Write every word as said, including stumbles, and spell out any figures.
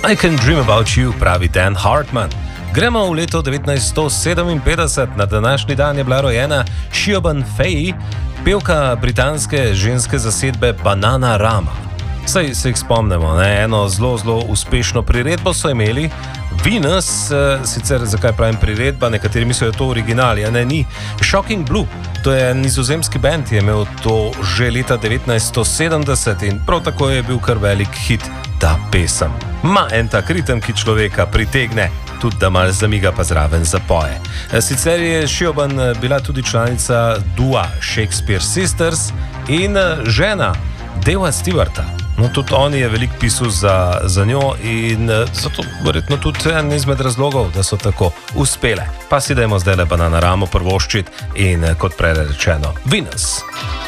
I Can Dream About You, pravi Dan Hartman. Gremo v leto devetnajststo sedeminpetdeset, na današnji dan je bila rojena Siobhan Fay, pevka britanske ženske zasedbe Bananarama. Saj se jih spomnimo, ne? Eno zelo, zelo uspešno priredbo so imeli. Venus, sicer zakaj pravim priredba, nekateri mislijo, da je to original, ja ne, ni. Shocking Blue, to je nizozemski band, je imel to že leta devetnajststo sedemdeset in prav tako je bil kar velik hit ta pesem. Ma en tak ritem, ki človeka pritegne, tudi da malo zamiga pa zraven zapoje. Sicer je Siobhan bila tudi članica dua Shakespeare Sisters in žena Deva Stewarta. No, tudi on je veliko pisal za, za njo in zato verjetno tudi en izmed razlogov, da so tako uspele. Pa si dajmo zdaj le Bananaramo prvoščit in kot prej rečeno Venus.